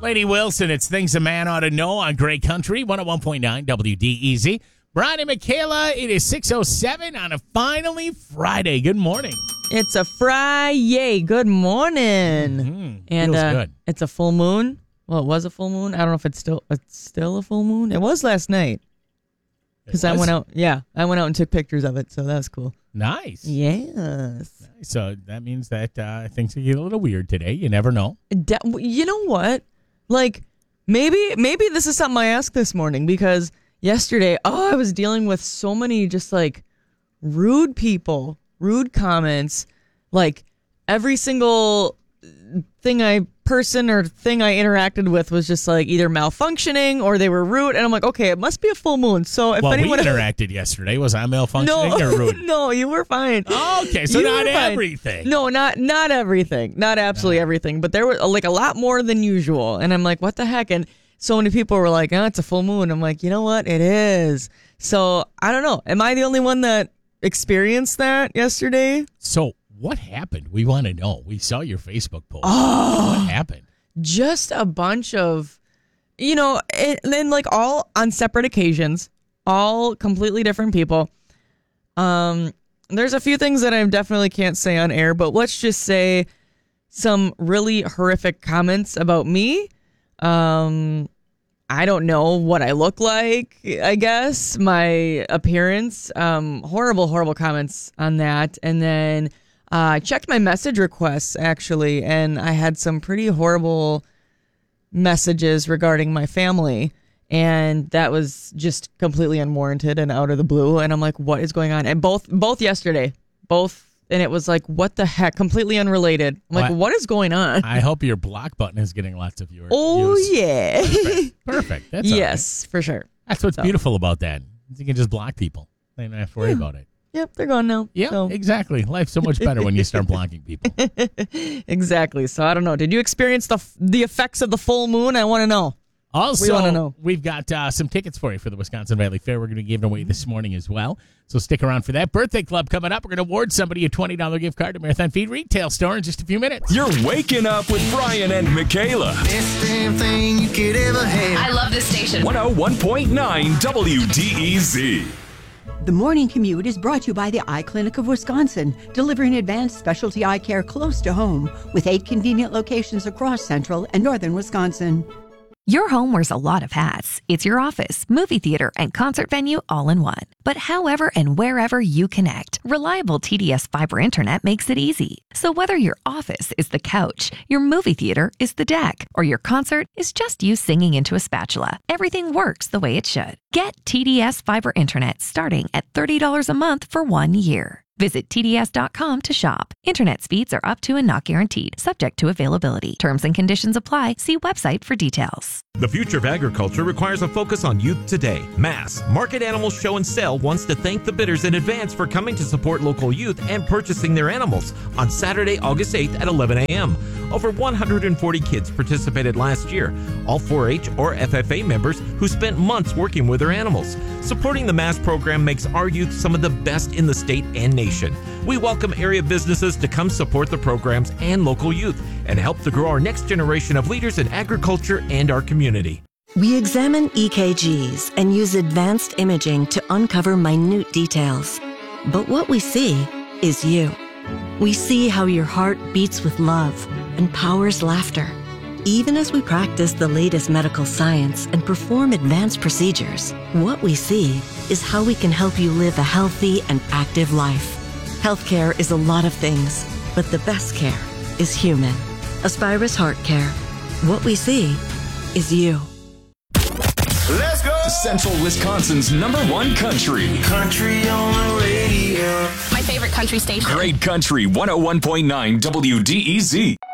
Lady Wilson, it's Things a Man Ought to Know on Great Country, 101.9 WDEZ. Brian and Michaela, it is 6:07 on a finally Friday. Good morning. It's a Friday. Good morning. Mm-hmm. And Feels good. It's a full moon. Well, it was a full moon. I don't know if it's still a full moon. It was last night. Because I went out. Yeah, I went out and took pictures of it, so that was cool. Nice. Yes. Nice. So that means that things will get a little weird today. You never know. You know what? Like, maybe this is something I asked this morning because yesterday, I was dealing with so many just like rude people, rude comments. Like every single person or thing I interacted with was just like either malfunctioning or they were rude. And I'm like, okay, it must be a full moon. So if anyone we interacted yesterday, was I malfunctioning or rude? No, you were fine. Okay, so not everything. No, not everything. Not absolutely everything. But there was like a lot more than usual. And I'm like, what the heck? And so many people were like, it's a full moon. I'm like, you know what? It is. So I don't know. Am I the only one that experienced that yesterday? So what happened? We want to know. We saw your Facebook post. What happened? Just a bunch of, and then like all on separate occasions, all completely different people. There's a few things that I definitely can't say on air, but let's just say some really horrific comments about me. I don't know what I look like, I guess, my appearance, horrible comments on that. And then I checked my message requests, actually, and I had some pretty horrible messages regarding my family. And that was just completely unwarranted and out of the blue. And I'm like, what is going on? And both yesterday, and it was like, what the heck? Completely unrelated. I'm like, what is going on? I hope your block button is getting lots of viewers. Oh, yeah. Perfect. That's yes, for sure. That's what's beautiful about that. You can just block people. They don't have to worry about it. Yep, they're gone now. Yeah, exactly. Life's so much better when you start blocking people. Exactly. So I don't know. Did you experience the effects of the full moon? I want to know. Also, we've got some tickets for you for the Wisconsin Valley Fair. We're going to give away this morning as well. So stick around for that. Birthday Club coming up. We're going to award somebody a $20 gift card to Marathon Feed Retail Store in just a few minutes. You're waking up with Brian and Michaela. Best damn thing you could ever have. I love this station. 101.9 WDEZ. The Morning Commute is brought to you by the Eye Clinic of Wisconsin, delivering advanced specialty eye care close to home with 8 convenient locations across central and northern Wisconsin. Your home wears a lot of hats. It's your office, movie theater, and concert venue all in one. But however and wherever you connect, reliable TDS fiber internet makes it easy. So whether your office is the couch, your movie theater is the deck, or your concert is just you singing into a spatula, everything works the way it should. Get TDS fiber internet starting at $30 a month for 1 year. Visit TDS.com to shop. Internet speeds are up to and not guaranteed, subject to availability. Terms and conditions apply. See website for details. The future of agriculture requires a focus on youth today. Mass Market Animal Show and Sale wants to thank the bidders in advance for coming to support local youth and purchasing their animals on Saturday, August 8th at 11 a.m. Over 140 kids participated last year, all 4-H or FFA members who spent months working with their animals. Supporting the Mass program makes our youth some of the best in the state and nation. We welcome area businesses to come support the programs and local youth and help to grow our next generation of leaders in agriculture and our community. We examine EKGs and use advanced imaging to uncover minute details. But what we see is you. We see how your heart beats with love and powers laughter. Even as we practice the latest medical science and perform advanced procedures, what we see is how we can help you live a healthy and active life. Healthcare is a lot of things, but the best care is human. Aspirus Heart Care. What we see is you. Let's go! Central Wisconsin's #1 country. Country on the radio. My favorite country station. Great Country 101.9 WDEZ.